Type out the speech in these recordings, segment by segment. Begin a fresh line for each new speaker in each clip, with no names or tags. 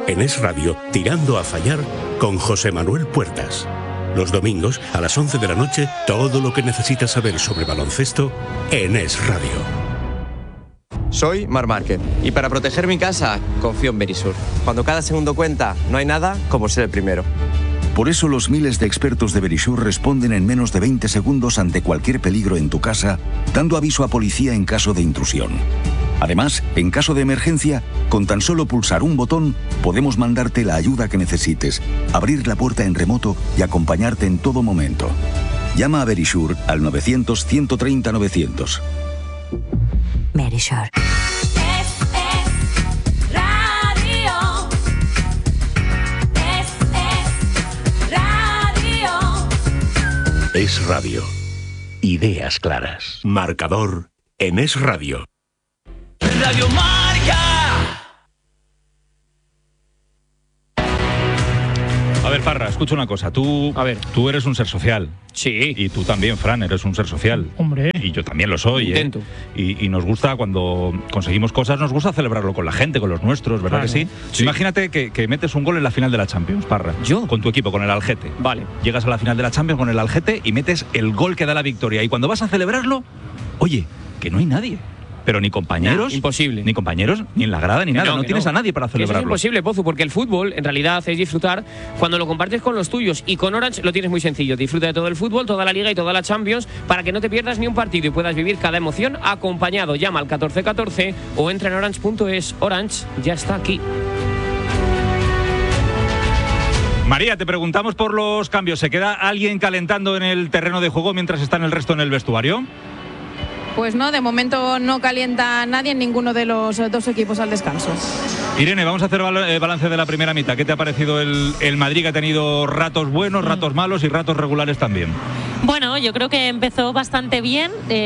En Es Radio, Tirando a Fallar, con José Manuel Puertas. Los domingos, a las 11 de la noche, todo lo que necesitas saber sobre baloncesto en Es Radio.
Soy Marc Márquez y para proteger mi casa confío en Verisur. Cuando cada segundo cuenta, no hay nada como ser el primero.
Por eso los miles de expertos de Verisur responden en menos de 20 segundos ante cualquier peligro en tu casa, dando aviso a policía en caso de intrusión. Además, en caso de emergencia, con tan solo pulsar un botón, podemos mandarte la ayuda que necesites, abrir la puerta en remoto y acompañarte en todo momento. Llama a Verisur al 900-130-900.
Verisur.
Es Radio. Ideas claras. Marcador en Es Radio.
Radio Marca.
A ver, Parra, escucha una cosa. Tú eres un ser social.
Sí.
Y tú también, Fran, eres un ser social.
Hombre.
Y yo también lo soy.
Intento.
Y nos gusta, cuando conseguimos cosas, nos gusta celebrarlo con la gente, con los nuestros, ¿verdad que sí?
Sí.
Imagínate que metes un gol en la final de la Champions, Parra.
¿Yo?
Con tu equipo, con el Algete.
Vale.
Llegas a la final de la Champions con el Algete y metes el gol que da la victoria. Y cuando vas a celebrarlo, oye, que no hay nadie. Pero ni compañeros,
imposible.
Ni compañeros, ni en la grada, ni nada. No tienes a nadie para
Que eso es
celebrarlo.
imposible, Pozu, porque el fútbol en realidad es disfrutar cuando lo compartes con los tuyos. Y con Orange lo tienes muy sencillo. Disfruta de todo el fútbol, toda la Liga y toda la Champions para que no te pierdas ni un partido y puedas vivir cada emoción acompañado. Llama al 1414 o entra en orange.es. Orange ya está aquí.
María, te preguntamos por los cambios. ¿Se queda alguien calentando en el terreno de juego mientras están el resto en el vestuario?
Pues no, de momento no calienta nadie en ninguno de los dos equipos al descanso.
Irene, vamos a hacer balance de la primera mitad. ¿Qué te ha parecido el Madrid, que ha tenido ratos buenos, ratos malos y ratos regulares también?
Bueno, yo creo que empezó bastante bien.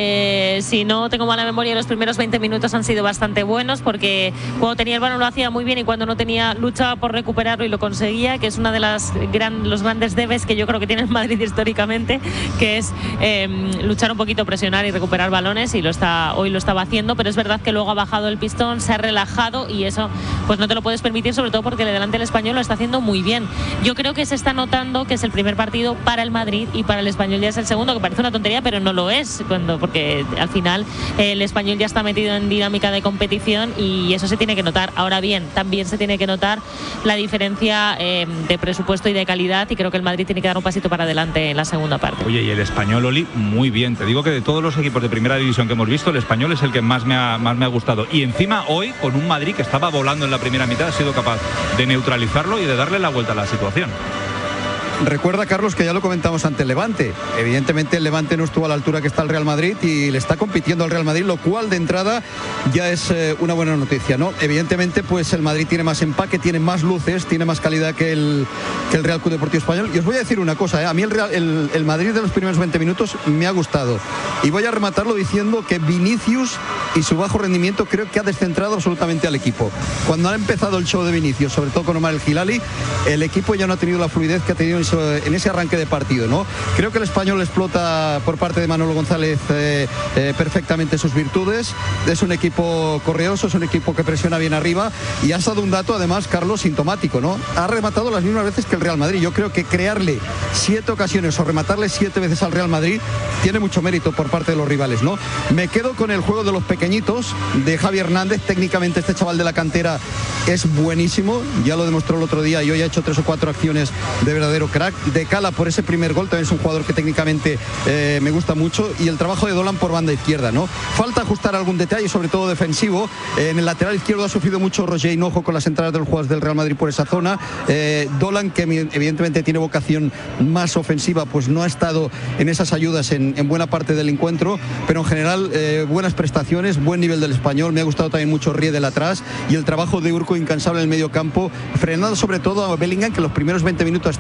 Si no tengo mala memoria, los primeros 20 minutos han sido bastante buenos, porque cuando tenía el balón lo hacía muy bien y cuando no tenía, luchaba por recuperarlo y lo conseguía, que es una de los grandes debes que yo creo que tiene el Madrid históricamente, que es luchar un poquito, presionar y recuperar balones, y hoy lo estaba haciendo, pero es verdad que luego ha bajado el pistón, se ha relajado y eso pues no te lo puedes permitir, sobre todo porque delante el Español lo está haciendo muy bien. Yo creo que se está notando que es el primer partido para el Madrid y para el Español ya es el segundo, que parece una tontería, pero no lo es, porque al final el Español ya está metido en dinámica de competición y eso se tiene que notar. Ahora bien, también se tiene que notar la diferencia de presupuesto y de calidad, y creo que el Madrid tiene que dar un pasito para adelante en la segunda parte.
Oye, y el Español, Oli, muy bien. Te digo que de todos los equipos de primera división que hemos visto, el Español es el que más me ha gustado. Y encima hoy, con un Madrid que estaba volando en la primera mitad, ha sido capaz de neutralizarlo y de darle la vuelta a la situación.
Recuerda, Carlos, que ya lo comentamos ante el Levante. Evidentemente el Levante no estuvo a la altura que está el Real Madrid y le está compitiendo al Real Madrid, lo cual de entrada ya es una buena noticia, ¿no? Evidentemente, pues el Madrid tiene más empaque, tiene más luces, tiene más calidad que el Real Club Deportivo Español. Y os voy a decir una cosa, a mí el Madrid de los primeros 20 minutos me ha gustado. Y voy a rematarlo diciendo que Vinicius y su bajo rendimiento creo que ha descentrado absolutamente al equipo. Cuando ha empezado el show de Vinicius, sobre todo con Omar El Hilali, el equipo ya no ha tenido la fluidez que ha tenido en ese arranque de partido, ¿no? Creo que el Español explota por parte de Manolo González perfectamente sus virtudes. Es un equipo correoso, es un equipo que presiona bien arriba y ha dado un dato, además, Carlos, sintomático, ¿no? Ha rematado las mismas veces que el Real Madrid. Yo creo que crearle 7 ocasiones o rematarle 7 veces al Real Madrid tiene mucho mérito por parte de los rivales, ¿no? Me quedo con el juego de los pequeñitos de Javi Hernández. Técnicamente este chaval de la cantera es buenísimo, ya lo demostró el otro día y hoy ha hecho 3 o 4 acciones de verdadero crack. De Cala por ese primer gol, también es un jugador que técnicamente me gusta mucho, y el trabajo de Dolan por banda izquierda, ¿no? Falta ajustar algún detalle, sobre todo defensivo. En el lateral izquierdo ha sufrido mucho Roger Hinojo con las entradas de los jugadores del Real Madrid por esa zona. Dolan, que evidentemente tiene vocación más ofensiva, pues no ha estado en esas ayudas en buena parte del encuentro, pero en general buenas prestaciones, buen nivel del Español. Me ha gustado también mucho Riedel atrás y el trabajo de Urco incansable en el medio campo, frenando sobre todo a Bellingham, que los primeros 20 minutos ha estado prácticamente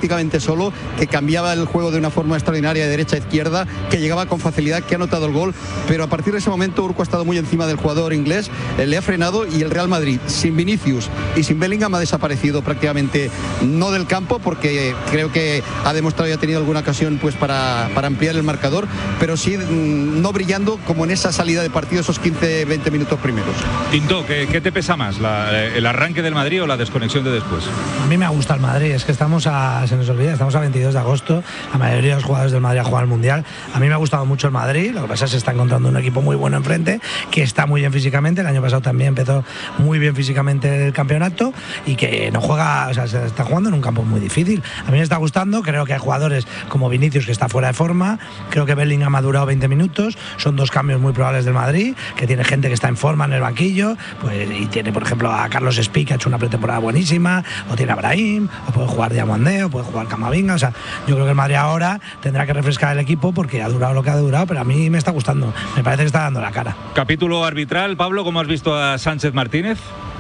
prácticamente solo, que cambiaba el juego de una forma extraordinaria de derecha a izquierda, que llegaba con facilidad, que ha anotado el gol, pero a partir de ese momento Urco ha estado muy encima del jugador inglés, le ha frenado, y el Real Madrid, sin Vinicius y sin Bellingham, ha desaparecido prácticamente, no del campo, porque creo que ha demostrado y ha tenido alguna ocasión pues para ampliar el marcador, pero sí no brillando como en esa salida de partido, esos 15-20 minutos primeros.
Tinto, ¿qué te pesa más, el arranque del Madrid o la desconexión de después?
A mí me gusta el Madrid, es que se nos olvida, estamos a 22 de agosto, la mayoría de los jugadores del Madrid han jugado al Mundial. A mí me ha gustado mucho el Madrid, lo que pasa es que se está encontrando un equipo muy bueno enfrente, que está muy bien físicamente, el año pasado también empezó muy bien físicamente el campeonato, y que no juega, o sea, se está jugando en un campo muy difícil. A mí me está gustando, creo que hay jugadores como Vinicius, que está fuera de forma, creo que Bellingham ha durado 20 minutos, son dos cambios muy probables del Madrid, que tiene gente que está en forma en el banquillo, pues, y tiene por ejemplo a Carlos Espí, que ha hecho una pretemporada buenísima, o tiene a Brahim, o puede jugar Diamandé, o puede jugar Camavinga. O sea, yo creo que el Madrid ahora tendrá que refrescar el equipo, porque ha durado lo que ha durado, pero a mí me está gustando, me parece que está dando la cara.
Capítulo arbitral, Pablo, ¿cómo has visto a Sánchez Martínez?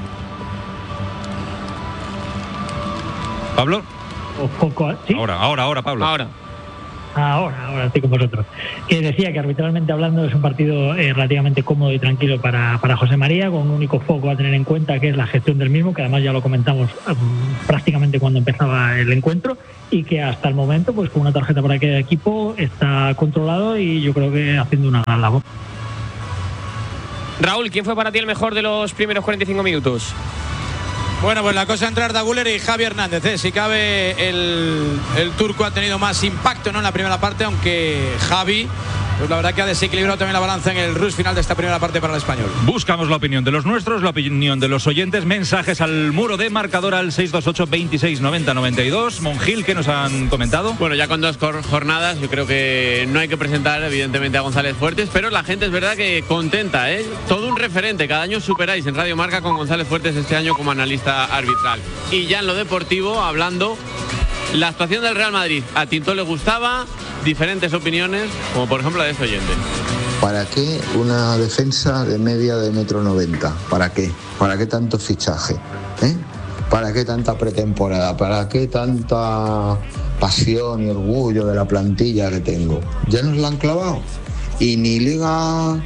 ¿Pablo?
¿Sí?
Ahora, Pablo.
Ahora estoy con vosotros. Que decía que arbitralmente hablando es un partido relativamente cómodo y tranquilo para José María, con un único foco a tener en cuenta, que es la gestión del mismo, que además ya lo comentamos prácticamente cuando empezaba el encuentro, y que hasta el momento, pues con una tarjeta para cada equipo, está controlado y yo creo que haciendo una gran labor.
Raúl, ¿quién fue para ti el mejor de los primeros 45 minutos?
Bueno, pues la cosa entre Arda Güler y Javi Hernández. Si cabe, el turco ha tenido más impacto, ¿no?, en la primera parte, aunque Javi, pues la verdad que ha desequilibrado también la balanza en el rush final de esta primera parte para el español.
Buscamos la opinión de los nuestros, la opinión de los oyentes, mensajes al muro de marcador al 628 26 90 92. Monjil, ¿qué nos han comentado?
Bueno, ya con 2 jornadas yo creo que no hay que presentar evidentemente a González Fuertes, pero la gente es verdad que contenta, ¿eh? Todo un referente, cada año superáis en Radio Marca con González Fuertes este año como analista arbitral. Y ya en lo deportivo, hablando, la actuación del Real Madrid, a Tinto le gustaba, diferentes opiniones, como por ejemplo la de este oyente.
¿Para qué una defensa de media de 1,90 m? ¿Para qué? ¿Para qué tanto fichaje? ¿Para qué tanta pretemporada? ¿Para qué tanta pasión y orgullo de la plantilla que tengo? ¿Ya nos la han clavado? Y ni liga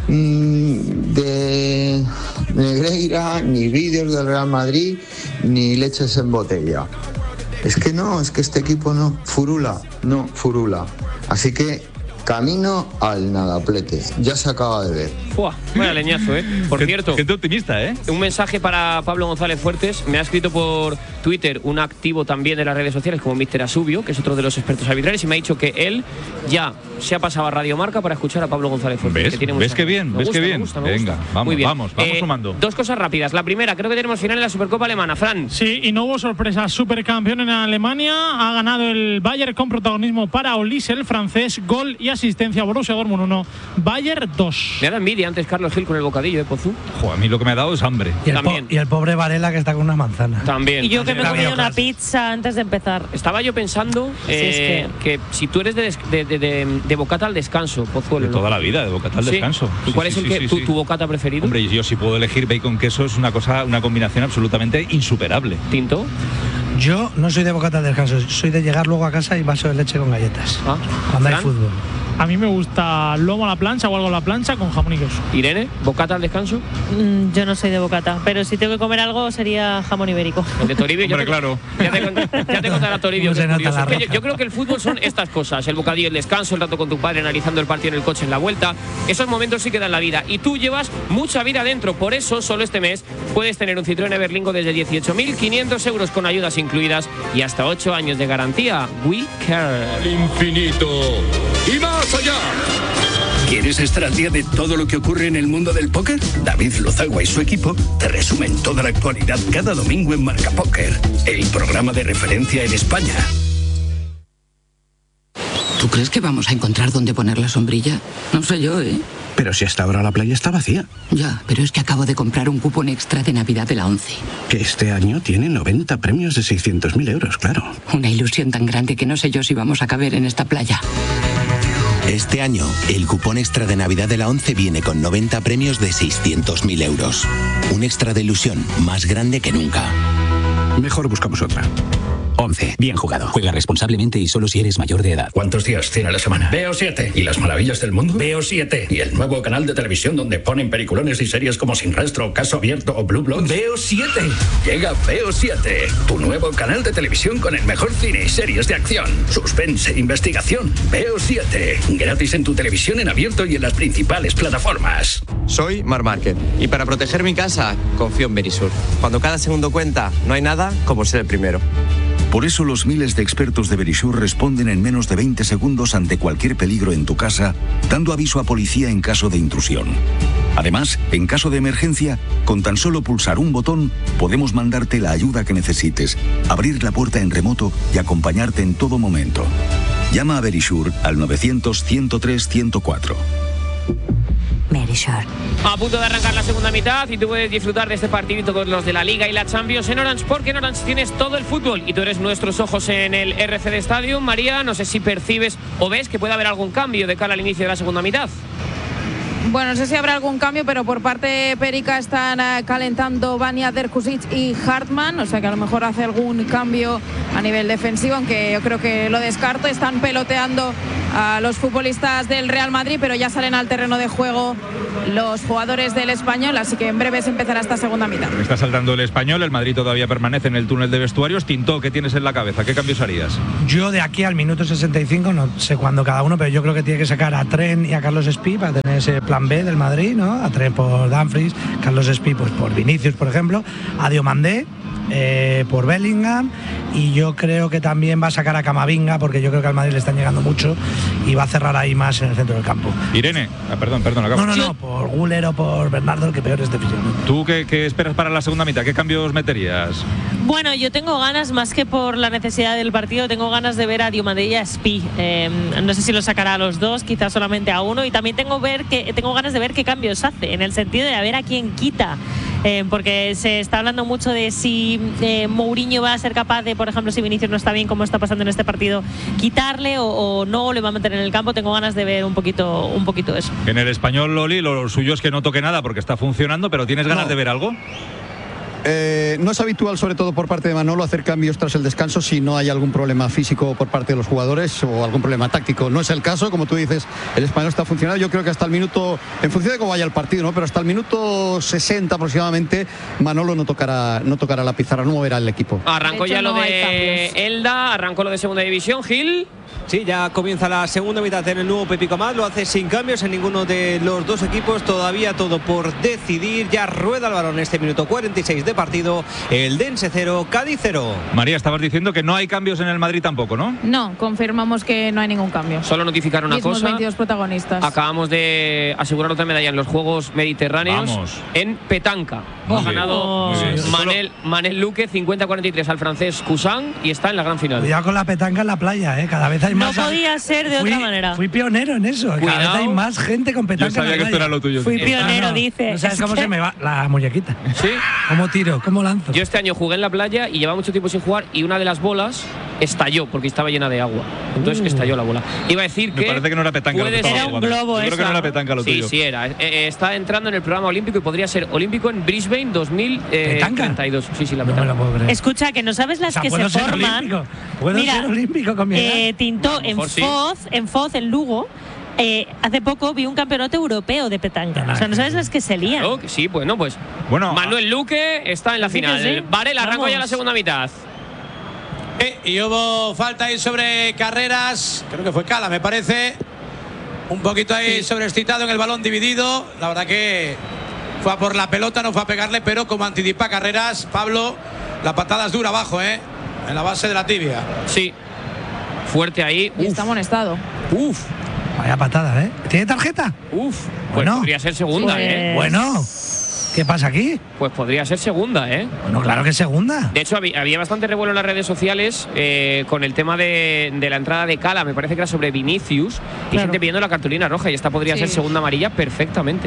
de Negreira, ni vídeos del Real Madrid, ni leches en botella. Es que no, es que este equipo no furula. Así que camino al nadaplete. Ya se acaba de ver.
¡Fua! Vaya leñazo, ¿eh? Por cierto,
gente optimista, ¿eh?
Un mensaje para Pablo González Fuertes. Me ha escrito por Twitter un activo también de las redes sociales como Mr. Asubio, que es otro de los expertos arbitrales, y me ha dicho que él ya se ha pasado a Radio Marca para escuchar a Pablo González Fuertes.
¿Ves?
Que tiene
¿Ves qué bien? ¿Ves qué bien?
Me gusta.
Venga, vamos,
muy bien.
vamos sumando.
2 cosas rápidas. La primera, creo que tenemos final en la Supercopa Alemana. Fran.
Sí, y no hubo sorpresa. Supercampeón en Alemania. Ha ganado el Bayern con protagonismo para Olise, el francés. Gol y asistencia. Borussia Dortmund 1, Bayern 2.
Me da envidia antes Carlos Gil con el bocadillo de Pozú.
A mí lo que me ha dado es hambre.
Y el pobre Varela, que está con una manzana.
También.
Y yo que me comí una pizza antes de empezar.
Estaba yo pensando que si tú eres de bocata al descanso, Pozuelo.
De toda la vida, de bocata al descanso.
¿Y cuál es tu bocata preferido?
Hombre, yo si puedo elegir bacon queso, es una combinación absolutamente insuperable.
¿Tinto?
Yo no soy de bocata al descanso, soy de llegar luego a casa y vaso de leche con galletas. Cuando hay fútbol.
A mí me gusta lomo a la plancha o algo a la plancha con jamón y queso.
Irene, ¿bocata al descanso?
Yo no soy de bocata, pero si tengo que comer algo sería jamón ibérico.
El de Toribio,
hombre, claro.
Ya te contará Toribio. Yo creo que el fútbol son estas cosas: el bocadillo, el descanso, el rato con tu padre analizando el partido en el coche en la vuelta. Esos momentos sí que dan la vida. Y tú llevas mucha vida dentro. Por eso, solo este mes puedes tener un Citroën Everlingo desde 18.500 euros con ayudas incluidas y hasta 8 años de garantía. We Care.
Infinito y más allá.
¿Quieres estar al día de todo lo que ocurre en el mundo del póker? David Lozagua y su equipo te resumen toda la actualidad cada domingo en Marca Póker, el programa de referencia en España.
¿Tú crees que vamos a encontrar dónde poner la sombrilla? No sé yo, ¿eh?
Pero si hasta ahora la playa está vacía.
Ya, pero es que acabo de comprar un cupón extra de Navidad de la 11.
Que este año tiene 90 premios de 600.000 euros, claro.
Una ilusión tan grande que no sé yo si vamos a caber en esta playa.
Este año, el cupón extra de Navidad de la 11 viene con 90 premios de 600.000 euros. Un extra de ilusión más grande que nunca.
Mejor buscamos otra.
11. Bien jugado. Juega responsablemente y solo si eres mayor de edad.
¿Cuántos días tiene la semana? Veo 7. ¿Y las maravillas del mundo? Veo 7. ¿Y el nuevo canal de televisión donde ponen peliculones y series como Sin Rastro, Caso Abierto o Blue Bloods? Veo 7. Llega Veo 7, tu nuevo canal de televisión con el mejor cine y series de acción, suspense, investigación. Veo 7. Gratis en tu televisión en abierto y en las principales plataformas.
Soy Marc Márquez y para proteger mi casa confío en Verisur. Cuando cada segundo cuenta, no hay nada como ser el primero.
Por eso los miles de expertos de Verisur responden en menos de 20 segundos ante cualquier peligro en tu casa, dando aviso a policía en caso de intrusión. Además, en caso de emergencia, con tan solo pulsar un botón, podemos mandarte la ayuda que necesites, abrir la puerta en remoto y acompañarte en todo momento. Llama a Verisur al 900-103-104.
Verisur.
A punto de arrancar la segunda mitad y tú puedes disfrutar de este partidito con los de la Liga y la Champions en Orange, porque en Orange tienes todo el fútbol y tú eres nuestros ojos en el RCD Stadium. María, no sé si percibes o ves que puede haber algún cambio de cara al inicio de la segunda mitad.
Bueno, no sé si habrá algún cambio, pero por parte Perica están calentando Vania, Derkusic y Hartmann, o sea que a lo mejor hace algún cambio a nivel defensivo, aunque yo creo que lo descarto. Están peloteando a los futbolistas del Real Madrid, pero ya salen al terreno de juego los jugadores del Español, así que en breve se empezará esta segunda mitad.
Está saltando el Español, el Madrid todavía permanece en el túnel de vestuarios. Tintó, ¿qué tienes en la cabeza? ¿Qué cambios harías?
Yo de aquí al minuto 65, no sé cuándo cada uno, pero yo creo que tiene que sacar a Trent y a Carlos Espí para tener ese plan B del Madrid, ¿no? A Trent por Dumfries, Carlos Espí pues por Vinicius, por ejemplo, a Diomandé por Bellingham, y yo creo que también va a sacar a Camavinga, porque yo creo que al Madrid le están llegando mucho y va a cerrar ahí más en el centro del campo.
Irene, perdón, acabo.
No, por Güler o por Bernardo, el que peor es definitivamente.
¿Tú qué esperas para la segunda mitad? ¿Qué cambios meterías?
Bueno, yo tengo ganas, más que por la necesidad del partido, tengo ganas de ver a Diomandé y a Espí. No sé si lo sacará a los dos, quizás solamente a uno, y también tengo ganas de ver qué cambios hace, en el sentido de a ver a quién quita. Porque se está hablando mucho de si Mourinho va a ser capaz de, por ejemplo, si Vinicius no está bien, como está pasando en este partido, quitarle o no, le va a meter en el campo. Tengo ganas de ver un poquito eso.
En el Español, Loli, lo suyo es que no toque nada porque está funcionando, pero ¿tienes ganas de ver algo?
No es habitual, sobre todo por parte de Manolo, hacer cambios tras el descanso si no hay algún problema físico por parte de los jugadores o algún problema táctico. No es el caso, como tú dices, el Español está funcionando. Yo creo que hasta el minuto, en función de cómo vaya el partido, ¿no? Pero hasta el minuto 60 aproximadamente, Manolo no tocará la pizarra, no moverá el equipo.
Arrancó ya lo de Elda, arrancó lo de segunda división. Gil.
Sí, ya comienza la segunda mitad en el nuevo Pepico Más, lo hace sin cambios en ninguno de los dos equipos, todavía todo por decidir, ya rueda el balón este minuto 46 de partido, el Dense 0, Cádiz 0.
María, estabas diciendo que no hay cambios en el Madrid tampoco, ¿no?
No, confirmamos que no hay ningún cambio.
Solo notificar una cosa.
22 protagonistas.
Acabamos de asegurar otra medalla en los Juegos Mediterráneos.
Vamos.
En petanca. Ha ganado Manel Luque 50-43 al francés Cousin y está en la gran final.
Cuidado con la petanca en la playa, cada vez hay más.
No podía ser de otra manera.
Fui pionero en eso. Cada vez hay más gente con petanca.
Yo sabía
en la
que esto
playa.
era lo tuyo.
Fui pionero, dice.
No sabes cómo se me va la muñequita.
¿Sí?
¿Cómo tiro? ¿Cómo lanzo?
Yo este año jugué en la playa y llevaba mucho tiempo sin jugar y una de las bolas estalló porque estaba llena de agua. Entonces estalló la bola. Iba a decir
Me parece que no era petanca.
Era un globo.
Yo creo que no era petanca lo tuyo.
Sí, era. Está entrando en el programa olímpico y podría ser olímpico en Brisbane 2032. Sí, la petanca.
Escucha, que no sabes las que se forman.
Puedo ser olímpico con mi edad.
Tintó en Foz, en Lugo. Hace poco vi un campeonato europeo de petanca. O sea, no sabes las que se lían.
Claro que sí, bueno, Manuel Luque está en la final. Sí. Varela arrancó ya la segunda mitad.
Y hubo falta ahí sobre Carreras, creo que fue Cala, me parece. Un poquito ahí sobreexcitado en el balón dividido. La verdad que fue a por la pelota, no fue a pegarle, pero como anticipa Carreras, Pablo, la patada es dura abajo, en la base de la tibia.
Sí, fuerte ahí.
Y está amonestado.
Vaya patada, ¿Tiene tarjeta?
Pues podría ser segunda,
Bueno, ¿qué pasa aquí?
Pues podría ser segunda,
Bueno, claro que es segunda.
De hecho, había bastante revuelo en las redes sociales con el tema de la entrada de Cala, me parece que era sobre Vinicius, y gente pidiendo la cartulina roja, y esta podría ser segunda amarilla perfectamente.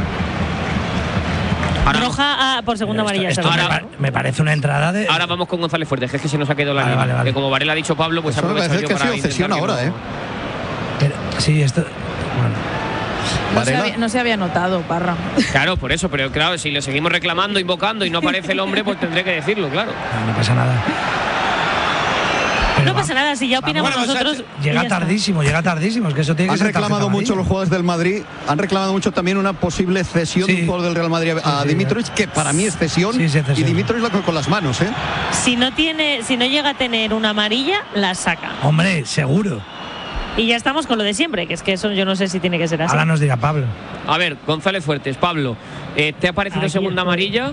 Roja por segunda amarilla.
Ahora, me parece una entrada de.
Ahora vamos con González Fuerte, que es que se nos ha quedado la línea. Vale. Que como Varela ha dicho Pablo, pues
me parece que ha sido cesión ahora,
Sí, esto.
Bueno. No se había notado, Parra.
Claro, por eso, pero claro, si le seguimos reclamando, invocando y no aparece el hombre, pues tendré que decirlo, claro.
No pasa nada.
No pasa nada, si ya opinamos nosotros.
Llega tardísimo, es que eso tiene que ser.
Han reclamado mucho los jugadores del Madrid, han reclamado mucho también una posible cesión de un jugador del Real Madrid a Dimitrovic, que para mí es cesión, y Dimitrovic con las manos, ¿eh?
Si no llega a tener una amarilla, la saca.
Hombre, seguro.
Y ya estamos con lo de siempre, que es que eso yo no sé si tiene que ser así.
Ahora nos dirá Pablo.
A ver, González Fuertes, Pablo, ¿te ha parecido segunda amarilla?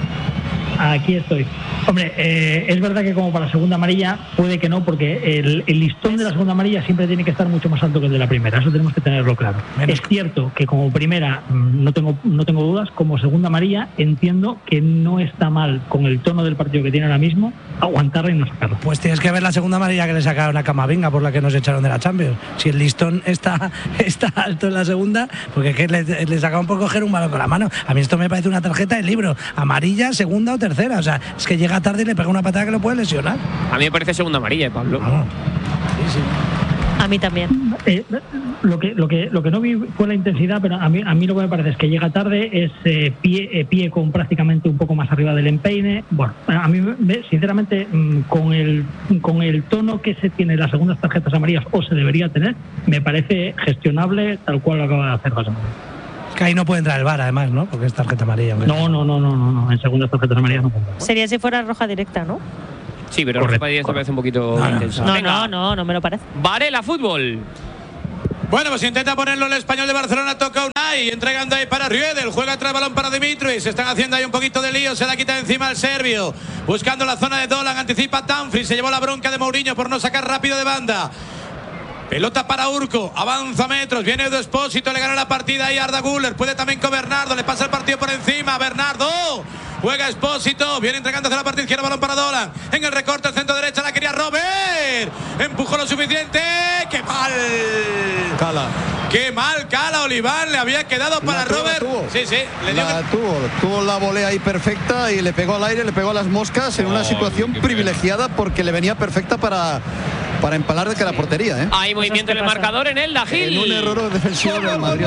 Aquí estoy. Hombre, es verdad que como para la segunda amarilla puede que no, porque el listón de la segunda amarilla siempre tiene que estar mucho más alto que el de la primera. Eso tenemos que tenerlo claro. Es cierto que como primera no tengo dudas, como segunda amarilla entiendo que no está mal con el tono del partido que tiene ahora mismo aguantarla y no sacarla.
Pues tienes que ver la segunda amarilla que le sacaron a Camavinga por la que nos echaron de la Champions. Si el listón está alto en la segunda, porque es que le sacaron por coger un balón con la mano. A mí esto me parece una tarjeta de libro. Amarilla, segunda o tercera. O sea, es que llega tarde y le pega una patada que lo puede lesionar.
A mí me parece segunda amarilla, Pablo.
Sí.
A mí también.
Lo que no vi fue la intensidad, pero a mí lo que me parece es que llega tarde, es pie con prácticamente un poco más arriba del empeine. Bueno, a mí sinceramente con el tono que se tiene en las segundas tarjetas amarillas, o se debería tener, me parece gestionable tal cual lo acaba de hacer José Manuel.
Es que ahí no puede entrar el VAR, además, ¿no? Porque es tarjeta amarilla.
No. En segundas tarjetas amarillas no puede entrar.
Sería si fuera roja directa, ¿no?
Sí, pero roja directa me parece un poquito intensa.
No me lo parece.
Varela, fútbol.
Bueno, pues intenta ponerlo el Español de Barcelona, toca Unai, entregando ahí para Riedel, juega atrás balón para Dimitrovic, se están haciendo ahí un poquito de lío, se la quita encima el serbio, buscando la zona de Dolan, anticipa Dumfries, se llevó la bronca de Mourinho por no sacar rápido de banda. Pelota para Urco, avanza metros, viene Edu Espósito, le gana la partida ahí Arda Güler, puede también con Bernardo, le pasa el partido por encima, Bernardo, juega Espósito, viene entregando hacia la parte izquierda, balón para Dolan, en el recorte, el centro derecha, la quería Robert, empujó lo suficiente, ¡qué mal!
Cala.
¡Qué mal Cala, Oliván! Le había quedado para Robert. Sí, le dio
tuvo la volea ahí perfecta y le pegó al aire, le pegó a las moscas en una situación privilegiada porque le venía perfecta para empalar de que la portería, ¿eh?
Hay movimiento en el marcador en el Gil.
En un error defensivo del Madrid.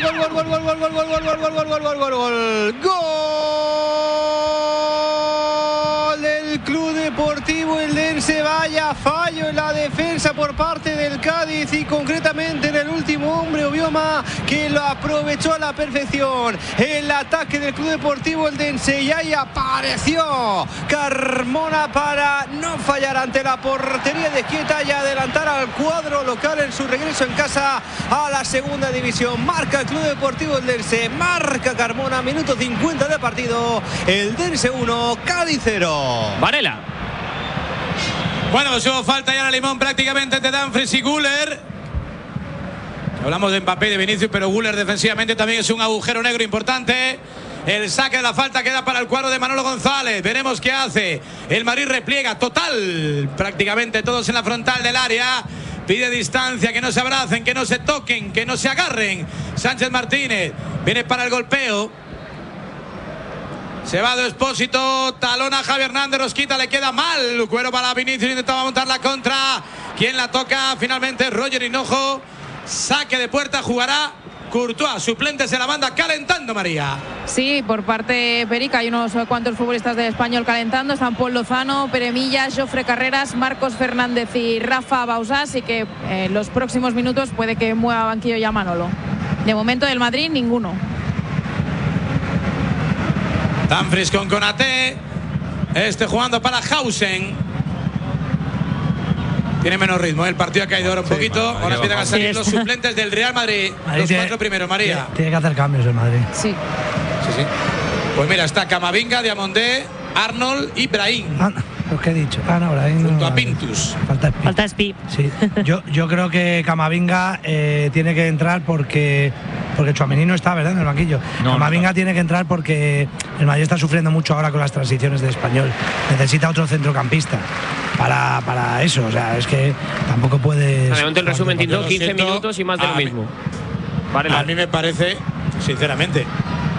Gol del Club Deportivo Eldense. Vaya fallo en la defensa por parte del Cádiz y concretamente en el último hombre, Obioma, que lo aprovechó a la perfección. El ataque del Club Deportivo Eldense y ahí apareció Carmona para no fallar ante la portería de Quieta y adelantar al cuadro local en su regreso en casa a la segunda división. Marca el Club Deportivo Eldense, marca Carmona, minuto 50 de partido. Eldense 1, Cádiz 0.
Varela.
Bueno, pues hubo falta ya en Limón prácticamente de Dumfries y Güler. Hablamos de Mbappé y de Vinicius, pero Güler defensivamente también es un agujero negro importante. El saque de la falta queda para el cuadro de Manolo González. Veremos qué hace. El Madrid repliega total, prácticamente todos en la frontal del área. Pide distancia, que no se abracen, que no se toquen, que no se agarren. Sánchez Martínez viene para el golpeo. Se va de Espósito, talona a Javi Hernández, Rosquita, le queda mal. Cuero para Vinicius, intentaba montar la contra. ¿Quién la toca? Finalmente Roger Hinojo. Saque de puerta, jugará Courtois, suplentes en la banda, calentando, María.
Sí, por parte Perica hay unos cuantos futbolistas del Español calentando. Están Paul Lozano, Pere Millas, Jofre Carreras, Marcos Fernández y Rafa Bausá. Así que en los próximos minutos puede que mueva banquillo ya Manolo. De momento del Madrid, ninguno.
Dumfries con Konaté. Jugando para Hausen. Tiene menos ritmo, el partido ha caído ahora un poquito. Ahora empiezan a salir los suplentes del Real Madrid. Los cuatro primeros, María.
Tiene que hacer cambios el Madrid.
Sí.
Pues mira, está Camavinga, Diamondé, Arnold y Brahim.
¿Qué he dicho? No, Brahim.
Junto a Pintus.
Falta Spi.
Sí. Yo creo que Camavinga tiene que entrar porque Tchouaméni no está, ¿verdad?, en el banquillo. Camavinga tiene que entrar porque el Madrid está sufriendo mucho ahora con las transiciones de Español. Necesita otro centrocampista para eso. O sea, es que tampoco puedes.
Adelante el resumen, Tito, 15 minutos y más de lo mismo.
A mí me parece, sinceramente,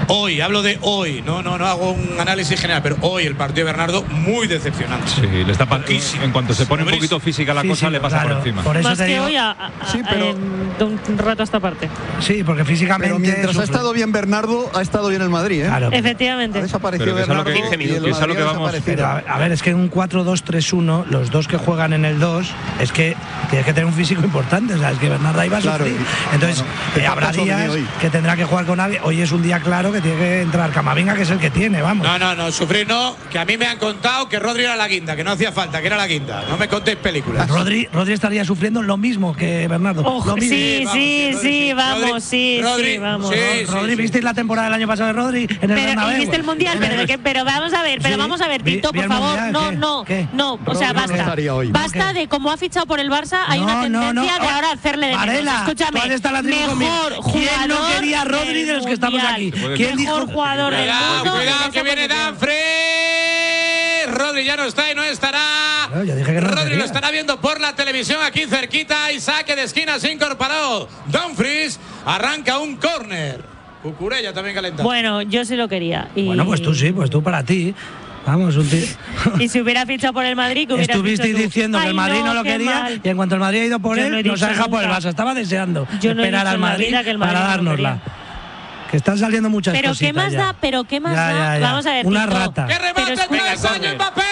Hoy, hablo de hoy, no hago un análisis general, pero hoy el partido de Bernardo muy decepcionante.
Sí, le está en cuanto se pone un poquito física la cosa, le pasa por encima.
Por eso
Más
te
que
digo,
hoy, de un rato a esta parte.
sí, porque físicamente.
Pero mientras ha estado bien Bernardo, ha estado bien el Madrid, ¿eh?
Claro.
Efectivamente.
Ha desaparecido Bernardo.
Que es a lo que vamos.
Pero a ver, es que en un 4-2-3-1, los dos que juegan en el 2, es que tienes que tener un físico importante. O sea, es que Bernardo ahí va a sufrir. Entonces, habrá días que tendrá que jugar con nadie. Hoy es un día claro que tiene que entrar Camavinga, que es el que tiene, vamos.
No, sufrir no, que a mí me han contado que Rodri era la guinda, que no hacía falta, que era la guinda. No me contéis películas.
Rodri estaría sufriendo lo mismo que Bernardo. Lo mismo.
Sí, vamos.
Rodri, ¿visteis la temporada del año pasado de Rodri en el Bernabéu?
¿Viste el Mundial? Pero vamos a ver, Tito, por favor. No, o sea, basta. Basta de cómo ha fichado por el Barça, hay una tendencia de ahora hacerle de menos. Escúchame, mejor jugador.
¿Quién no quería a Rodri de los que estamos aquí? ¿Quién dijo
jugador del mundo?
Cuidado que viene Danfries. Rodri ya no está y no estará.
Yo dije que no
Rodri lo estará viendo por la televisión aquí cerquita y saque de esquina se incorporó. Dumfries arranca un córner. Cucurella también calentado.
Bueno, yo sí lo quería.
Bueno, pues tú sí, pues tú para ti. Vamos, un tío.
Y si hubiera fichado por el Madrid, que hubiera
estuvisteis diciendo que el Madrid no lo quería mal. Y en cuanto el Madrid ha ido por él, nos ha dejado por el Barça. Estaba deseando esperar al Madrid para dárnosla. Que están saliendo muchas cositas.
Pero qué más da. Vamos a ver.
Una rata.
¡Que remate el travesaño Mbappé!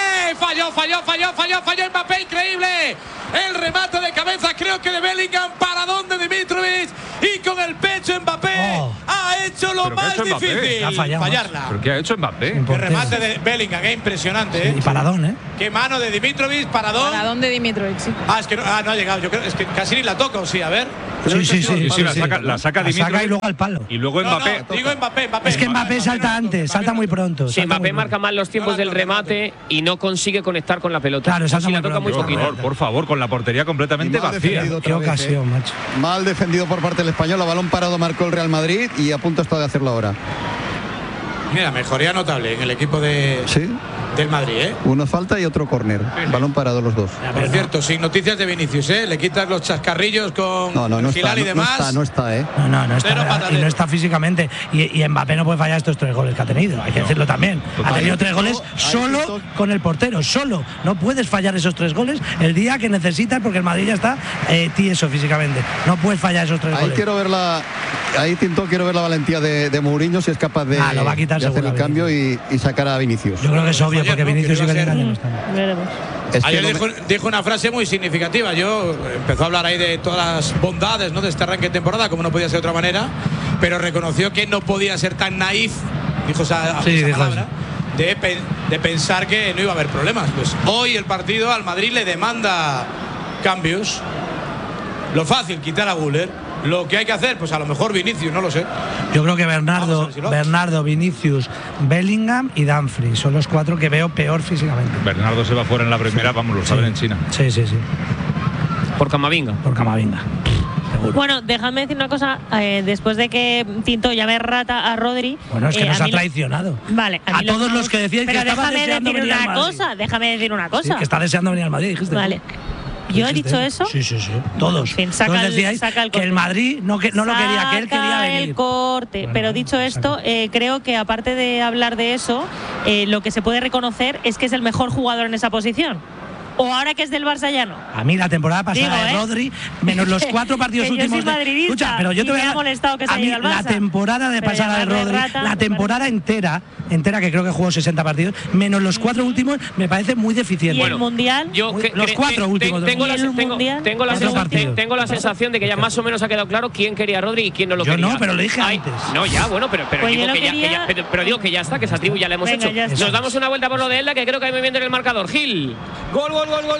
Falló Mbappé, increíble. El remate de cabeza, creo que de Bellingham, para donde Dimitrovic, y con el pecho Mbappé ha hecho lo más difícil.
Ha fallado,
fallarla.
¿Pero qué ha hecho Mbappé?
El remate de Bellingham, es impresionante, ¿eh?
Y paradón, ¿eh?
Qué mano de Dimitrovic, paradón.
Paradón de Dimitrovic, sí.
Es que no ha llegado. Yo creo es que casi ni la toca, o sí, a ver.
Sí, la saca Dimitrovic
y luego al palo.
Y luego Mbappé.
Digo Mbappé.
Es que Mbappé salta antes, salta muy pronto.
Sí, Mbappé marca mal los tiempos del remate y no consigue conectar con la pelota.
Claro, salta
la toca muy poquito.
Por favor, con la portería completamente vacía.
Qué ocasión, macho.
Mal defendido por parte del español. A balón parado marcó el Real Madrid y a punto está de hacerlo ahora.
Mira, mejoría notable en el equipo del Madrid, ¿eh?
Uno falta y otro córner. Balón parado los dos.
Por cierto, sin noticias de Vinicius, ¿eh? Le quitas los chascarrillos con Gilal y demás.
No está, ¿eh?
No está. Y no está físicamente. Y Mbappé no puede fallar estos 3 goles que ha tenido. Hay que decirlo también. Ha tenido 3 goles solo con el portero. Solo. No puedes fallar esos 3 goles el día que necesitas porque el Madrid ya está tieso físicamente. No puedes fallar esos 3 goles.
Quiero ver la valentía de Mourinho si es capaz de hacer el cambio y sacar a Vinicius.
Yo creo que es obvio porque Vinicius y Bellingham ya no están.
Ayer dijo una frase muy significativa. Empezó a hablar ahí de todas las bondades, ¿no?, de este arranque de temporada, como no podía ser de otra manera, pero reconoció que no podía ser tan naif, dijo esa palabra, de pensar que no iba a haber problemas. Pues hoy el partido al Madrid le demanda cambios. Lo fácil, quitar a Güler. Lo que hay que hacer, pues a lo mejor Vinicius, no lo sé.
Yo creo que Bernardo, Vinicius, Bellingham y Dumfries son los 4 que veo peor físicamente.
Bernardo se va fuera en la primera, vamos, lo saben en China.
Sí.
Por Camavinga.
Seguro.
Bueno, déjame decir una cosa. Después de que Tinto llame rata a Rodri.
Bueno, es que nos ha traicionado.
Vale.
A todos los que decían que estaba deseando venir al Madrid.
Déjame decir una cosa.
Sí, que está deseando venir al Madrid, dijiste.
Vale. ¿Yo he dicho eso?
Sí. Todos.
En fin,
todos decíais que el Madrid no lo quería, que él quería venir.
El corte. Bueno, pero dicho esto, creo que aparte de hablar de eso, lo que se puede reconocer es que es el mejor jugador en esa posición. O ahora que es del Barça ya no.
A mí la temporada pasada de Rodri, menos los 4 partidos
que
últimos.
Yo soy madridista.
Escucha, pero yo te voy a
molestado que se haya ido al Barça.
La temporada de pasada de Rodri, la temporada entera, que creo que jugó 60 partidos, menos los 4 últimos, me parece muy deficiente.
¿Y el Mundial?
Los 4 últimos.
Tengo la sensación de que ya más o menos ha quedado claro quién quería a Rodri y quién no lo quería.
Yo no, pero lo dije antes.
No, ya, bueno, pero
pues
digo que ya está, que esa tribu ya la hemos hecho. Nos damos una vuelta por lo de Elda, que creo que hay movimiento en el marcador. Gil.
Gol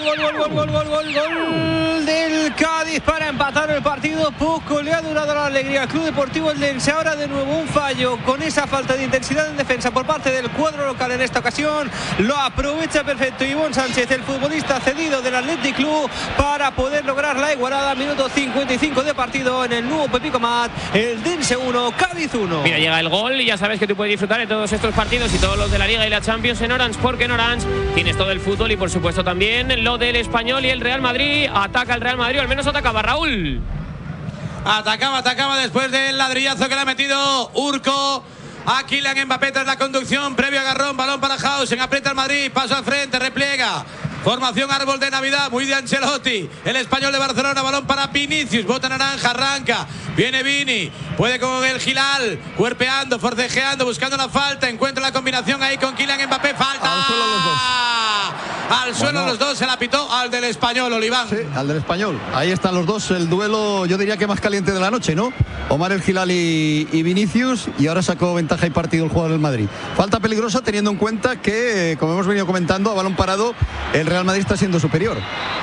del Cádiz para empatar el partido. Poco le ha durado la alegría al Club Deportivo Eldense. Ahora de nuevo un fallo con esa falta de intensidad en defensa por parte del cuadro local en esta ocasión. Lo aprovecha perfecto Ivonne Sánchez, el futbolista cedido del Athletic Club, para poder lograr la igualada. Minuto 55 de partido en el nuevo Pepico Mat. Eldense 1, Cádiz 1.
Mira, llega el gol y ya sabes que tú puedes disfrutar de todos estos partidos y todos los de la Liga y la Champions en Orange, porque en Orange tienes todo el fútbol y por supuesto también lo del Español y el Real Madrid. Ataca el Real Madrid, o al menos atacaba Raúl.
Atacaba después del ladrillazo que le ha metido Urco. a Kylian Mbappé tras la conducción, previo agarrón, balón para Hausen, aprieta el Madrid, paso al frente, repliega. Formación árbol de Navidad, muy de Ancelotti. El español de Barcelona, balón para Vinicius, bota naranja, arranca. Viene Vini, puede con el Gilal, cuerpeando, forcejeando, buscando una falta. Encuentra la combinación ahí con Kylian Mbappé, falta.
Al suelo los dos.
Al suelo los dos, se la pitó al del español, Oliván.
Sí, al del español. Ahí están los dos, el duelo, yo diría que más caliente de la noche, ¿no? Omar el Gilal y Vinicius, y ahora sacó ventaja y partido el jugador del Madrid. Falta peligrosa teniendo en cuenta que, como hemos venido comentando, a balón parado, el Real Madrid está siendo superior.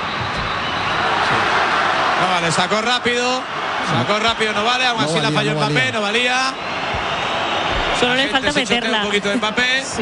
No vale, sacó rápido, no vale, aún así la falló Mbappé, no valía.
Solo le falta meterla.
Un poquito de Mbappé.
Sí.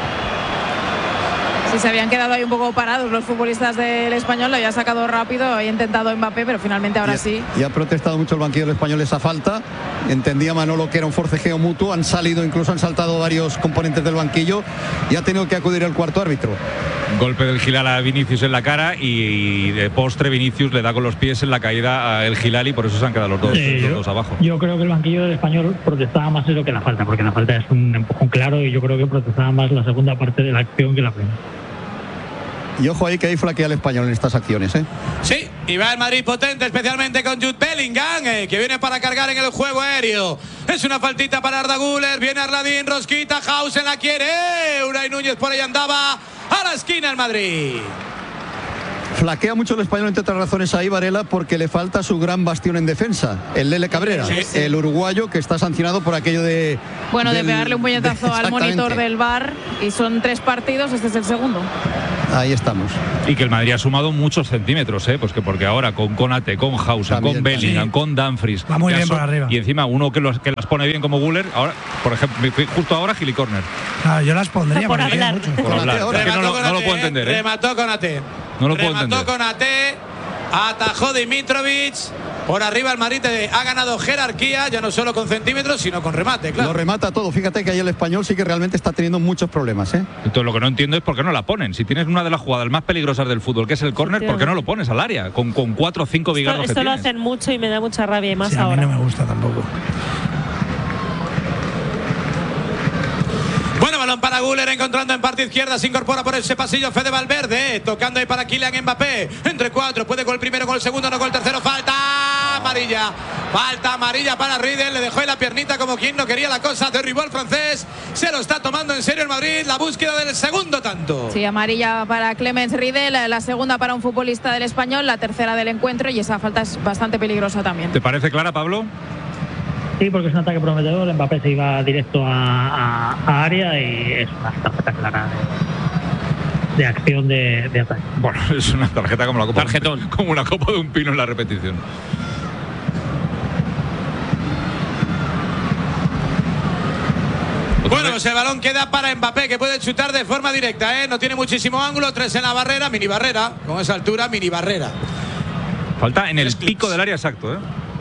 Sí, se habían quedado ahí un poco parados los futbolistas del español, lo había sacado rápido, había intentado Mbappé, pero finalmente ahora sí.
Y ha protestado mucho el banquillo del español esa falta. Entendía Manolo que era un forcejeo mutuo, han saltado varios componentes del banquillo y ha tenido que acudir el cuarto árbitro.
Golpe del Gilal a Vinicius en la cara y de postre Vinicius le da con los pies en la caída a el Gilal y por eso se han quedado los dos abajo.
Yo creo que el banquillo del español protestaba más eso que la falta, porque la falta es un empujón claro y yo creo que protestaba más la segunda parte de la acción que la primera.
Y ojo ahí que ahí flaquea el español en estas acciones, ¿eh?
Sí, y va el Madrid potente, especialmente con Jude Bellingham, que viene para cargar en el juego aéreo. Es una faltita para Arda Güler, viene Arladín, rosquita, Hausen la quiere. Unai Núñez por ahí andaba, a la esquina el Madrid.
Flaquea mucho el español, entre otras razones, ahí Varela, porque le falta su gran bastión en defensa, el Lele Cabrera, el uruguayo que está sancionado por aquello de...
Bueno, de pegarle un puñetazo al monitor del VAR, y son 3 partidos, este es el segundo.
Ahí estamos.
Y que el Madrid ha sumado muchos centímetros, pues que porque ahora con Konate, con Hausen, con Bellingham, con Dumfries.
Va muy bien por arriba.
Y encima uno que las pone bien como Güler, ahora, por ejemplo, justo ahora Gili Corner.
Claro, yo las pondría
por hablar.
Por hablar. Es que no lo puedo entender.
Remató Konate.
No lo puedo entender.
Remató Konate, atajó Dimitrovic. Por arriba el Madrid ha ganado jerarquía, ya no solo con centímetros, sino con remate, claro.
Lo remata todo. Fíjate que ahí el español sí que realmente está teniendo muchos problemas, ¿eh?
Entonces lo que no entiendo es por qué no la ponen. Si tienes una de las jugadas más peligrosas del fútbol, que es el córner, ¿por qué no lo pones al área? Con 4 o 5 bigardos
esto
que
lo
tienes.
hacen mucho y me da mucha rabia, y más
sí,
ahora.
A mí no me gusta tampoco.
Bueno, balón para Güler, encontrando en parte izquierda, se incorpora por ese pasillo Fede Valverde, tocando ahí para Kylian Mbappé, entre 4, puede con el primero, con el segundo, no con el tercero, falta amarilla para Riedel, le dejó ahí la piernita como quien no quería la cosa, derribó al francés, se lo está tomando en serio el Madrid, la búsqueda del segundo tanto.
Sí, amarilla para Clemens Riedel, la segunda para un futbolista del español, la tercera del encuentro, y esa falta es bastante peligrosa también.
¿Te parece clara, Pablo?
Sí, porque es un ataque prometedor, el Mbappé se iba directo a área y es una tarjeta clara de acción de ataque.
Bueno, es una tarjeta como la copa.
Tarjetón.
Como una copa de un pino en la repetición.
Bueno, pues el balón queda para Mbappé, que puede chutar de forma directa, ¿eh? No tiene muchísimo ángulo, 3 en la barrera, mini barrera, con esa altura, mini barrera.
Falta en el pico del área exacto, ¿eh?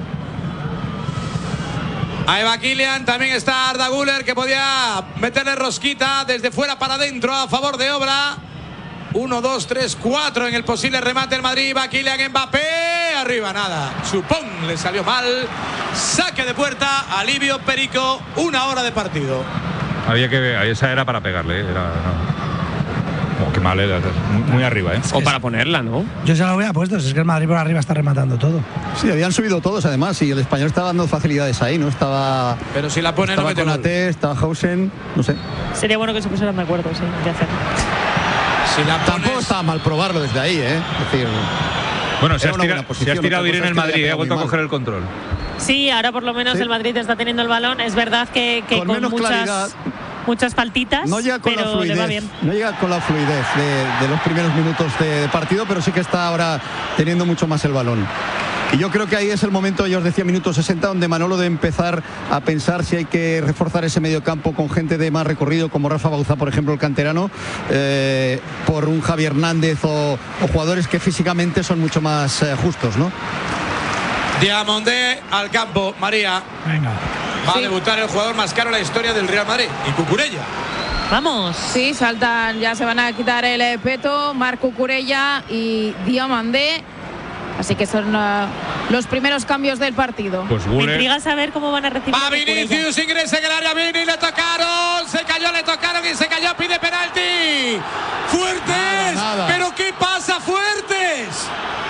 Ahí va Kylian, también está Arda Güler, que podía meterle rosquita desde fuera para adentro a favor de Obra. 1, 2, 3, 4 en el posible remate el Madrid. Va Kylian Mbappé, arriba nada. Chupón, le salió mal. Saque de puerta, alivio Perico, 1 hora de partido.
Había que esa era para pegarle, era. Qué mal era, muy arriba, ¿eh?
O para ponerla, ¿no?
Yo se la hubiera puesto, es que el Madrid por arriba está rematando todo.
Sí, habían subido todos además y el español estaba dando facilidades ahí, ¿no? Estaba.
Pero si la pone, no mete
Konate, estaba Hausen, no sé.
Sería bueno que se pusieran de acuerdo, sí, de hacerlo.
Si la pones...
Tampoco estaba mal probarlo desde ahí, ¿eh? Es decir,
bueno, se has tirado bien en el Madrid, ha vuelto a coger el control.
Sí, ahora por lo menos el Madrid está teniendo el balón. Es verdad que con muchas faltitas,
no llega con
pero
la fluidez,
le va bien.
No llega con la fluidez de los primeros minutos de partido, pero sí que está ahora teniendo mucho más el balón. Y yo creo que ahí es el momento, ya os decía, minuto 60, donde Manolo debe empezar a pensar si hay que reforzar ese mediocampo con gente de más recorrido, como Rafa Bauzá, por ejemplo, el canterano, por un Javi Hernández o jugadores que físicamente son mucho más justos, ¿no?
Diamondé al campo, María.
Venga.
Va a debutar el jugador más caro en la historia del Real Madrid, y Cucurella.
Vamos.
Sí, saltan, ya se van a quitar el peto, Marc Cucurella y Diamandé. Así que son los primeros cambios del partido.
Pues
Me intriga saber cómo van a recibir.
Va Vinicius, ingresa en el área, Vini, le tocaron, se cayó, le tocaron y se cayó, pide penalti. ¡Fuertes!
Nada.
¿Pero qué pasa, Fuertes?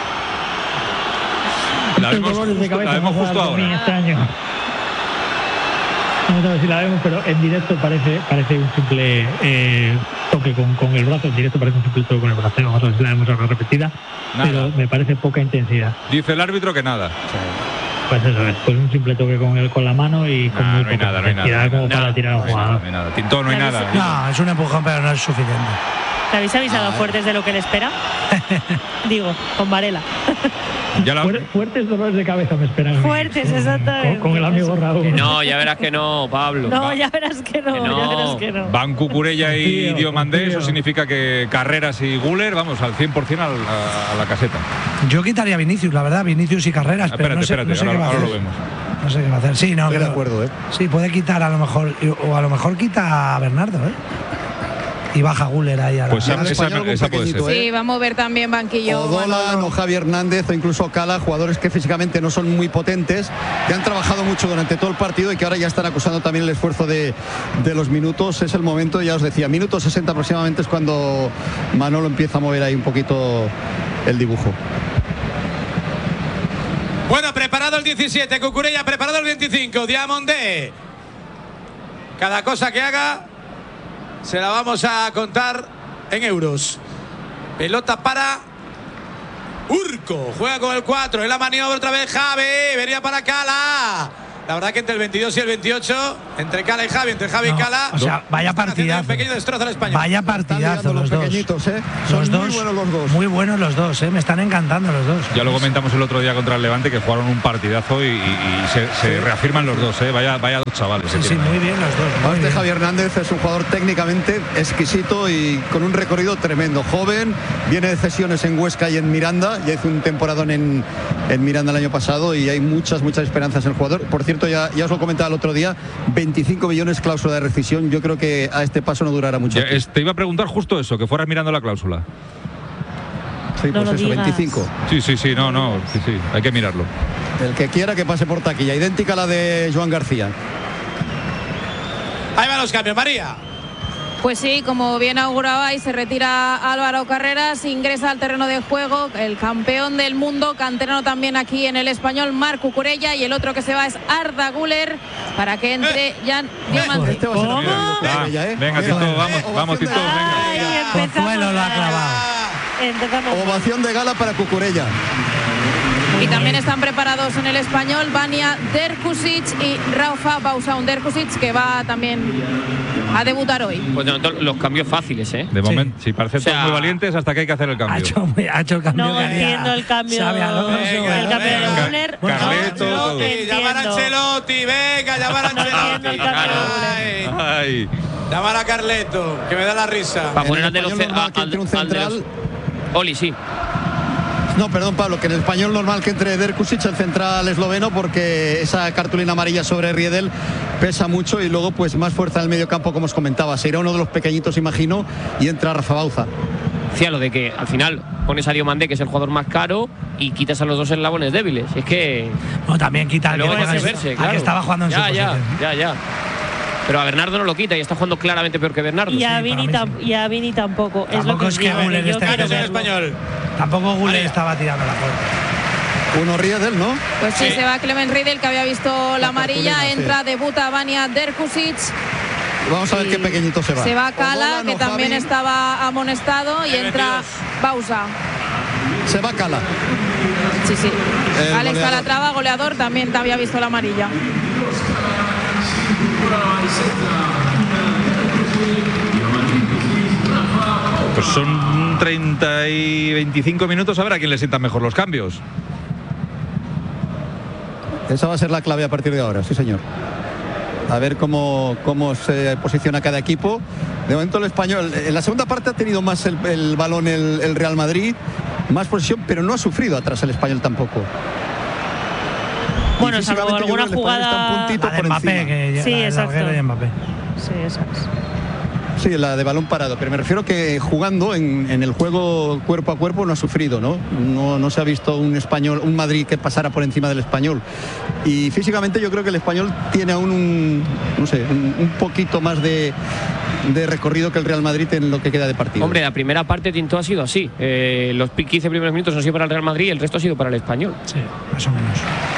La vemos justo ahora.
Este año. No sé si la vemos, pero en directo parece un simple toque con el brazo. En directo parece un simple toque con el brazo. Vamos a ver si la vemos ahora repetida.
Nada.
Pero me parece poca intensidad.
Dice el árbitro que nada.
Pues eso es, pues un simple toque con la mano y con muy poca intensidad como para tirar a un jugador.
No hay nada. Tintón, no hay nada.
No, es un empujón, pero no es suficiente.
¿Te habéis avisado Fuertes de lo que le espera? Digo, con Varela.
Fuertes dolores de cabeza me esperan.
Fuertes, exactamente.
Con el amigo Raúl.
No, ya verás que no, Pablo.
No, ya verás que no, ya verás que no.
Van Cucurella y Diomandé, eso significa que Carreras y Güler, vamos, al 100% a la caseta.
Yo quitaría Vinicius, la verdad, Vinicius y Carreras, pero
Espérate,
no sé qué va a hacer.
ahora lo vemos.
No sé qué va a hacer. Sí, no,
Estoy de acuerdo,
Sí, puede quitar a lo mejor, o a lo mejor quita a Bernardo, y baja Güler ahí a la
Pues esa puede ser.
Sí, va a mover también banquillo.
Dolan o Javi Hernández o incluso Cala, jugadores que físicamente no son muy potentes, que han trabajado mucho durante todo el partido y que ahora ya están acusando también el esfuerzo de los minutos. Es el momento, ya os decía, minuto 60 aproximadamente es cuando Manolo empieza a mover ahí un poquito el dibujo.
Bueno, preparado el 17, Cucurella, preparado el 25, Diamandé. Cada cosa que haga se la vamos a contar en euros. Pelota para Urco, juega con el 4, en la maniobra otra vez Javi, venía para Cala. La verdad que entre el 22 y el 28, entre Cala y Javi, entre Javi y Cala,
o sea, vaya partidazo.
Un pequeño destrozo al español.
Vaya partidazo los dos.
Pequeñitos,
Son
muy
dos,
buenos los dos.
Muy buenos los dos, me están encantando los dos.
Ya lo comentamos el otro día contra el Levante, que jugaron un partidazo y se reafirman los dos, Vaya dos chavales.
Sí, muy bien los dos.
Este Javi Hernández es un jugador técnicamente exquisito y con un recorrido tremendo. Joven, viene de cesiones en Huesca y en Miranda, ya hizo un temporadón en Miranda el año pasado y hay muchas esperanzas en el jugador. Por cierto, ya os lo comentaba el otro día, 25 millones cláusula de rescisión. Yo creo que a este paso no durará mucho.
Te iba a preguntar justo eso, que fueras mirando la cláusula.
Sí,
no
pues eso,
digas.
25.
Sí, no, hay que mirarlo.
El que quiera que pase por taquilla, idéntica a la de Joan García.
Ahí van los cambios, María.
Pues sí, como bien augurabais, se retira Álvaro Carreras, ingresa al terreno de juego el campeón del mundo, canterano también aquí en el Español, Marc Cucurella, y el otro que se va es Arda Güler para que entre Jan Diamandé.
Venga, Tito, vamos, Tito, venga.
Pozuelo lo ha clavado.
Ovación de gala para Cucurella.
Y también están preparados en el Español Vania Derkusic y Rafa Bausaun Derkusic, que va también a debutar hoy.
Pues no, los cambios fáciles,
De momento, sí, parecen todos muy valientes hasta que hay que hacer el cambio.
Ha hecho el cambio.
No entiendo el cambio. El cambio de Güler.
Carleto,
llamar a Ancelotti, venga, llamar a Ancelotti.
Ay.
Llamar a Carleto, que me da la risa.
Para poner al de los
central.
Oli, sí.
No, perdón, Pablo, que en el español normal que entre Derkusic, el central esloveno, porque esa cartulina amarilla sobre Riedel pesa mucho y luego pues más fuerza en el medio campo, como os comentaba. Se irá uno de los pequeñitos, imagino, y entra Rafa Bauza.
Decía lo de que al final pones a Diomandé, que es el jugador más caro, y quitas a los dos eslabones débiles. Es que...
No, también quita al
que
estaba jugando en su posición.
Ya. Pero a Bernardo no lo quita y está jugando claramente peor que Bernardo.
Y a Vini tampoco.
Tampoco es que Güler esté
en español.
Tampoco Güler estaba tirando la puerta.
Uno Riedel, ¿no?
Pues sí, se va Clement Riedel, que había visto la amarilla. Entra, debuta Vania Derkusic.
Vamos a ver qué pequeñito se va.
Se va Cala, que también estaba amonestado, y entra Bausa.
Se va Cala.
Sí. Alex Calatrava, goleador, también te había visto la amarilla.
Pues son 30 y 25 minutos, a ver a quién le sientan mejor los cambios.
Esa va a ser la clave a partir de ahora, sí señor. A ver cómo se posiciona cada equipo. De momento el español, en la segunda parte ha tenido más el balón el Real Madrid, más posesión, pero no ha sufrido atrás el español tampoco.
Bueno, salvo alguna jugada
un puntito por
Mbappé,
encima.
Sí,
exacto.
Mbappé.
Sí, exacto.
Sí, la de balón parado, pero me refiero que jugando en el juego cuerpo a cuerpo no ha sufrido, ¿no? No se ha visto un español, un Madrid que pasara por encima del Español. Y físicamente yo creo que el Español tiene aún un poquito más de recorrido que el Real Madrid en lo que queda de partido.
Hombre, la primera parte Tinto ha sido así. Los 15 primeros minutos han sido para el Real Madrid y el resto ha sido para el Español.
Sí, más o menos.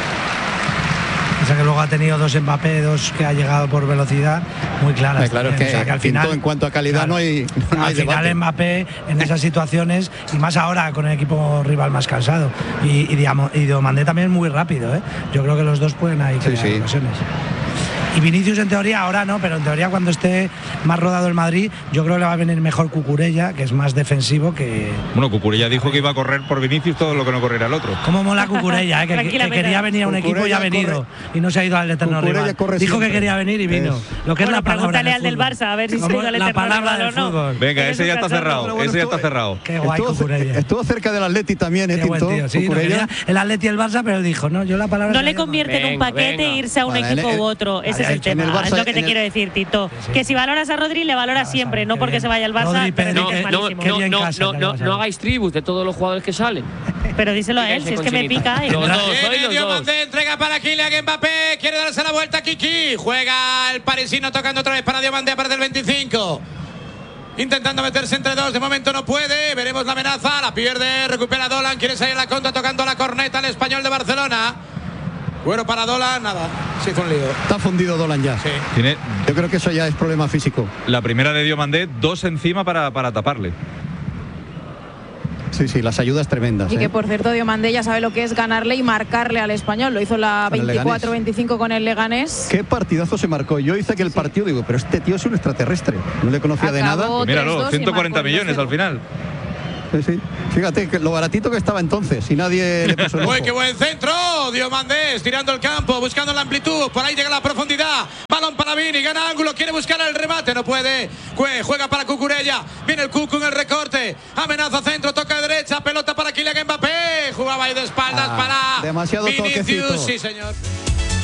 O sea que luego ha tenido dos Mbappé, dos que ha llegado por velocidad muy claras.
Claro, es que,
o sea que al final,
en cuanto a calidad
claro,
no hay
al final
debate.
Mbappé en esas situaciones, y más ahora con el equipo rival más cansado. Y Diomandé también muy rápido, ¿eh? Yo creo que los dos pueden ahí crear ocasiones. Y Vinicius en teoría ahora no, pero en teoría cuando esté más rodado el Madrid, yo creo que le va a venir mejor Cucurella, que es más defensivo que...
Bueno, Cucurella dijo que iba a correr por Vinicius todo lo que no corriera el otro.
¿Cómo mola Cucurella? Que quería venir a un equipo y ha venido. Y no se ha ido al eterno rival. Dijo que quería venir y vino. Lo que es la palabra
pregúntale al del Barça a ver si se ha ido al eterno rival o no.
Venga, ese ya está cerrado. Ese ya está cerrado.
Qué guay Cucurella.
Estuvo cerca del Atleti también,
Tinto. Sí, el Atleti y el Barça, pero dijo, no, yo la palabra...
No le convierte en un paquete irse a un equipo u otro. Ese es el tema. Que te quiero decir, Tito, que si valoras a Rodri, le valoras siempre, no porque se vaya al Barça.
No hagáis tribus de todos los jugadores que salen.
Pero díselo a él, si es que me pica.
Diomandé, entrega para Kylian Mbappé, quiere darse la vuelta a Kiki, juega el parisino tocando otra vez para Diomandé, aparece el 25. Intentando meterse entre dos, de momento no puede, veremos la amenaza, la pierde, recupera Dolan, quiere salir a la contra tocando la corneta el Español de Barcelona. Bueno, para Dolan, nada, se hizo un lío.
Está fundido Dolan ya.
Sí.
Yo creo que eso ya es problema físico.
La primera de Diomandé, dos encima para taparle.
Sí, las ayudas tremendas.
Y que por cierto Diomandé ya sabe lo que es ganarle y marcarle al Español. Lo hizo la 24-25 con el Leganés.
Qué partidazo se marcó. Yo hice que el partido, digo, pero este tío es un extraterrestre. No le conocía de nada.
Pues míralo, 140 millones al final.
Sí. Fíjate que lo baratito que estaba entonces y nadie le puso el ojo.
¡Uy, qué buen centro! Diomandé estirando el campo, buscando la amplitud, por ahí llega la profundidad. Balón para Vini, gana ángulo, quiere buscar el remate, no puede. Juega para Cucurella, viene el Cucu en el recorte, amenaza centro, toca de derecha, pelota para Kylian Mbappé. Jugaba ahí de espaldas para
demasiado
Vinicius,
toquecito.
sí señor.